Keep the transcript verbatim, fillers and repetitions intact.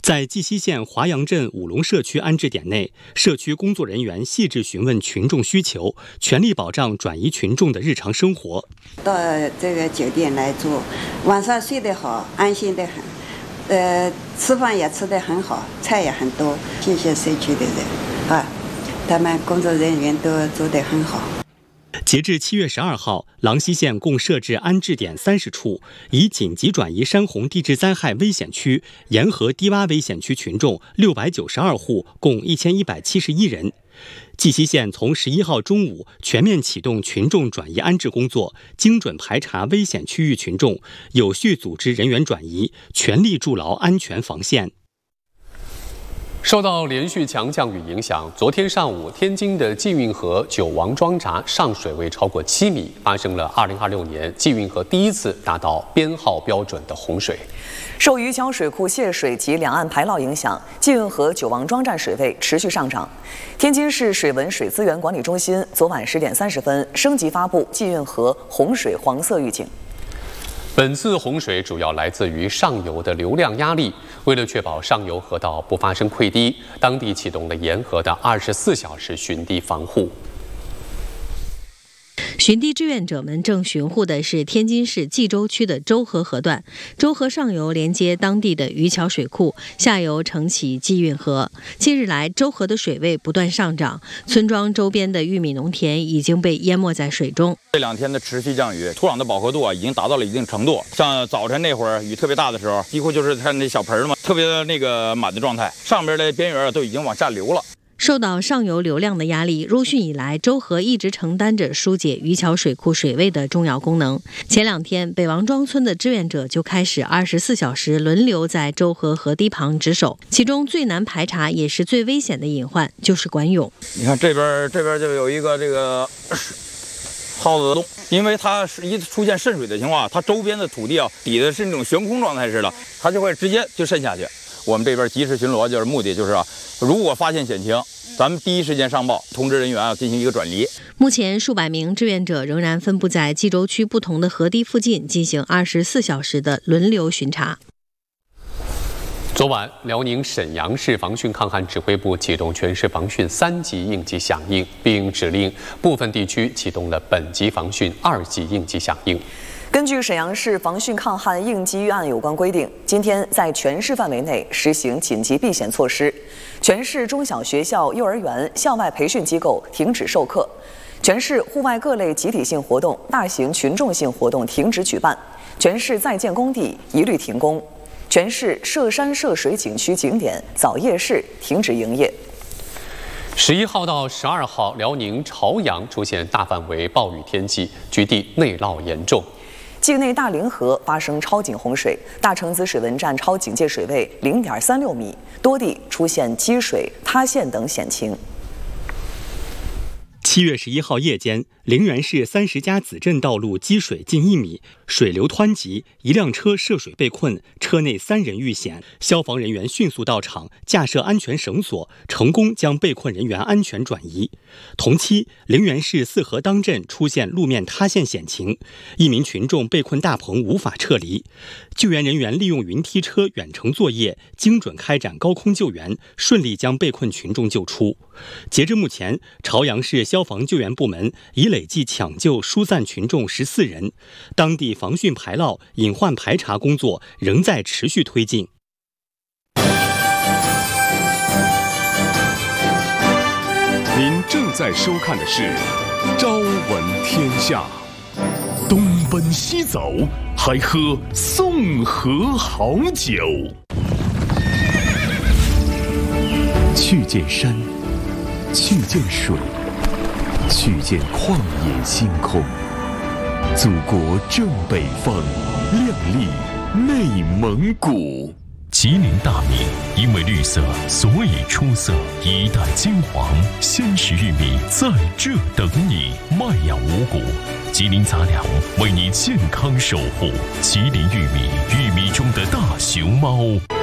在绩溪县华阳镇五龙社区安置点内，社区工作人员细致询问群众需求，全力保障转移群众的日常生活。 到这个酒店来住，晚上睡得好，安心得很，呃，吃饭也吃得很好，菜也很多。谢谢社区的人啊，他们工作人员都做得很好。 截至七月十二号，郎溪县共设置安置点三十处，已紧急转移山洪地质灾害危险区、沿河低洼危险区群众六百九十二户，共一千一百七十一人。绩溪县从十一号中午全面启动群众转移安置工作，精准排查危险区域群众，有序组织人员转移，全力筑牢安全防线。 受到连续强降雨影响，昨天上午天津的济运河九王庄闸上水位超过七米，发生了二零二六年济运河第一次达到编号标准的洪水。 受余桥水库泄水及两岸排涝影响，济运河九王庄站水位持续上涨。天津市水文水资源管理中心昨晚十点三十分升级发布济运河洪水黄色预警。 本次洪水主要来自于上游的流量压力，为了确保上游河道不发生溃堤，当地启动了沿河的二十四小时巡堤防护。 巡堤志愿者们正巡护的是天津市蓟州区的周河河段，周河上游连接当地的余桥水库，下游承起济运河。近日来，周河的水位不断上涨，村庄周边的玉米农田已经被淹没在水中。 这两天的持续降雨，土壤的饱和度啊已经达到了一定程度。像早晨那会儿雨特别大的时候，几乎就是看那小盆嘛，特别那个满的状态，上边的边缘都已经往下流了。 受到上游流量的压力，入汛以来，周河一直承担着疏解余桥水库水位的重要功能。前两天，北王庄村的志愿者就开始二十四小时轮流在周河河堤旁值守，其中最难排查也是最危险的隐患就是管涌。 你看这边，这边就有一个这个耗子洞，因为它是一出现渗水的情况，它周边的土地啊底的是那种悬空状态似的，它就会直接就渗下去。我们这边及时巡逻，就是目的就是啊，如果发现险情，咱们第一时间上报，通知人员啊进行一个转离。 目前，数百名志愿者仍然分布在蓟州区不同的河堤附近，进行二十四小时的轮流巡查。 昨晚，辽宁沈阳市防汛抗旱指挥部启动全市防汛三级应急响应，并指令部分地区启动了本级防汛二级应急响应。 根据沈阳市防汛抗旱应急预案有关规定，今天在全市范围内实行紧急避险措施，全市中小学校、幼儿园、校外培训机构停止授课，全市户外各类集体性活动、大型群众性活动停止举办，全市在建工地一律停工，全市涉山涉水景区景点、早夜市停止营业。 十一号到十二号，辽宁朝阳出现大范围暴雨天气，局地内涝严重。 境内大凌河发生超警洪水，大橙子水文站超警戒水位零点三六米，多地出现积水、塌陷等险情。 七月十一号夜间，陵园市三十家子镇道路积水近一米，水流湍急，一辆车涉水被困，车内三人遇险。消防人员迅速到场，架设安全绳索，成功将被困人员安全转移。同期，陵园市四河当镇出现路面塌陷险情，一名群众被困大棚无法撤离，救援人员利用云梯车远程作业，精准开展高空救援，顺利将被困群众救出。截至目前，朝阳市消防救援部门已累计抢救疏散群众十四人，当地防汛排涝、隐患排查工作仍在持续推进。 您正在收看的是《朝闻天下》，东奔西走，还喝宋河好酒。去见山，去见水，去见旷野星空。祖国正北方，亮丽内蒙古。吉林大米因为绿色，所以出色。一代金黄，鲜食玉米在这等你。麦芽五谷，吉林杂粮为你健康守护。吉林玉米，玉米中的大熊猫。